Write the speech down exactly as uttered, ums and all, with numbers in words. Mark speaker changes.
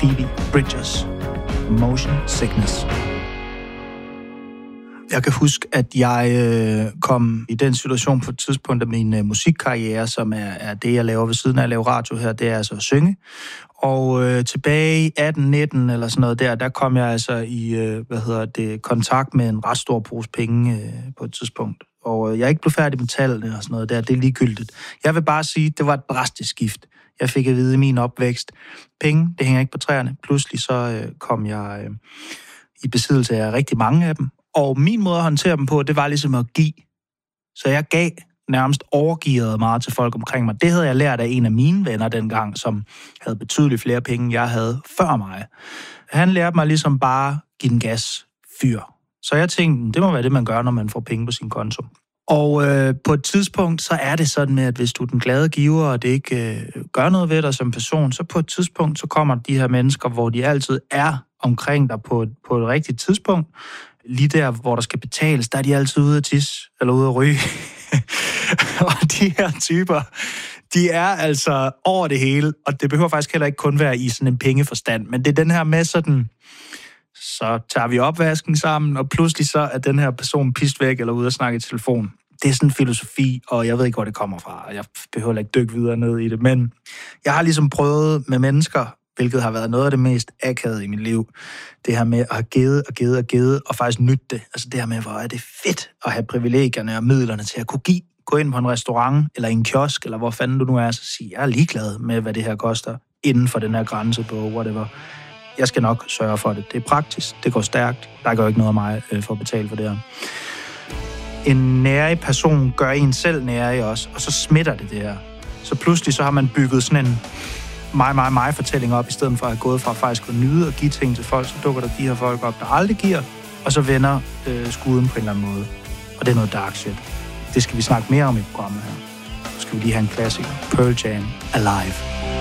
Speaker 1: Phoebe Bridgers. Motion Sickness. Jeg kan huske, at jeg øh, kom i den situation på et tidspunkt af min øh, musikkarriere, som er, er det, jeg laver ved siden af at lave radio her, det er altså at synge. Og øh, tilbage i atten nitten eller sådan noget der, der kom jeg altså i, øh, hvad hedder det, kontakt med en ret stor pose penge øh, på et tidspunkt. Og øh, jeg er ikke blevet færdig med tallene og sådan noget der, det er ligegyldigt. Jeg vil bare sige, det var et drastisk skift. Jeg fik at vide i min opvækst, penge, det hænger ikke på træerne. Pludselig så øh, kom jeg øh, i besiddelse af rigtig mange af dem. Og min måde at håndtere dem på, det var ligesom at give. Så jeg gav nærmest overgivet meget til folk omkring mig. Det havde jeg lært af en af mine venner dengang, som havde betydeligt flere penge, end jeg havde før mig. Han lærte mig ligesom bare give den gas, fyr. Så jeg tænkte, det må være det, man gør, når man får penge på sin konto. Og øh, på et tidspunkt, så er det sådan med, at hvis du er den glade giver, og det ikke øh, gør noget ved dig som person, så på et tidspunkt, så kommer de her mennesker, hvor de altid er omkring dig på et, på et rigtigt tidspunkt. Lige der, hvor der skal betales, der er de altid ude at tisse, eller ude at ryge. Og de her typer, de er altså over det hele, og det behøver faktisk heller ikke kun være i sådan en pengeforstand, men det er den her med sådan, så tager vi opvasken sammen, og pludselig så er den her person pist væk, eller ude at snakke i telefon. Det er sådan en filosofi, og jeg ved ikke, hvor det kommer fra, og jeg behøver ikke dykke videre ned i det, men jeg har ligesom prøvet med mennesker, hvilket har været noget af det mest akavede i mit liv. Det her med at have givet og givet og givet, og faktisk nytte det. Altså det her med, hvor er det fedt at have privilegierne og midlerne til at kunne give. Gå ind på en restaurant, eller en kiosk, eller hvor fanden du nu er, så sige, jeg er ligeglad med, hvad det her koster, inden for den her grænse på whatever. Jeg skal nok sørge for det. Det er praktisk, det går stærkt. Der går ikke noget af mig øh, for at betale for det her. En nærig person gør en selv nærig også, og så smitter det det her. Så pludselig så har man bygget sådan en mig, mig, mig fortælling op, i stedet for at have gået fra faktisk at nyde og give ting til folk, så dukker der de her folk op, der aldrig giver, og så vender øh, skuden på en eller anden måde. Og det er noget dark shit. Det skal vi snakke mere om i programmet her. Så skal vi lige have en klassiker. Pearl Jam, Alive.